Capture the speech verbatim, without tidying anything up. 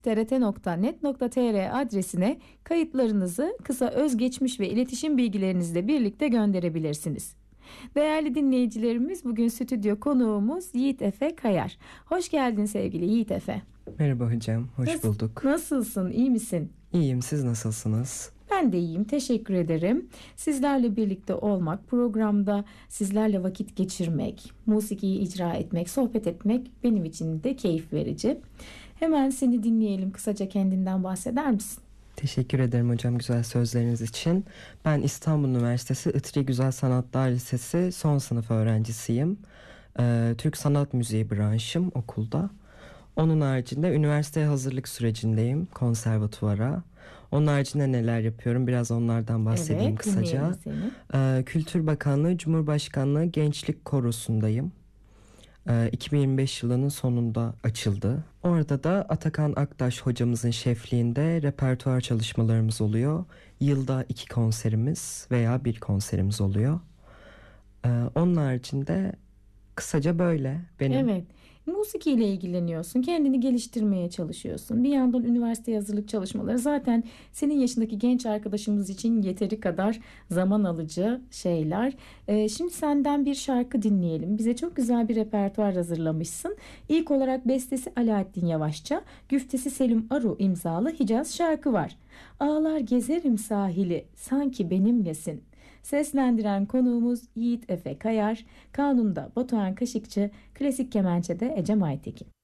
t r t nokta net nokta t r adresine kayıtlarınızı, kısa özgeçmiş ve iletişim bilgilerinizle birlikte gönderebilirsiniz. Değerli dinleyicilerimiz, bugün stüdyo konuğumuz Yiğit Efe Kayar. Hoş geldin sevgili Yiğit Efe. Merhaba hocam, hoş Nas- bulduk. Nasılsın, iyi misin? İyiyim, siz nasılsınız? Ben de iyiyim, teşekkür ederim. Sizlerle birlikte olmak, programda sizlerle vakit geçirmek, musikiyi icra etmek, sohbet etmek benim için de keyif verici. Hemen seni dinleyelim, kısaca kendinden bahseder misin? Teşekkür ederim hocam güzel sözleriniz için. Ben İstanbul Üniversitesi İTRİ Güzel Sanatlar Lisesi son sınıf öğrencisiyim. Ee, Türk Sanat Müziği branşım okulda. Onun haricinde üniversiteye hazırlık sürecindeyim, konservatuvara. Onun haricinde neler yapıyorum biraz onlardan bahsedeyim Evet, kısaca. dinleyelim seni. Ee, Kültür Bakanlığı Cumhurbaşkanlığı Gençlik Korosu'ndayım. Ee, iki bin yirmi beş yılının sonunda açıldı. Orada da Atakan Aktaş hocamızın şefliğinde repertuar çalışmalarımız oluyor. Yılda iki konserimiz veya bir konserimiz oluyor. Ee, onun haricinde kısaca böyle benim. Evet, musikiyle ilgileniyorsun, kendini geliştirmeye çalışıyorsun. Bir yandan üniversite hazırlık çalışmaları zaten senin yaşındaki genç arkadaşımız için yeteri kadar zaman alıcı şeyler. Ee, şimdi senden bir şarkı dinleyelim. Bize çok güzel bir repertuar hazırlamışsın. İlk olarak bestesi Alaaddin Yavaşça, güftesi Selim Aru imzalı Hicaz şarkı var. Ağlar gezerim sahili, sanki benimlesin. Seslendiren konuğumuz Yiğit Efe Kayar, kanunda Batuhan Kaşıkçı, klasik kemençede Ecem Aytekin.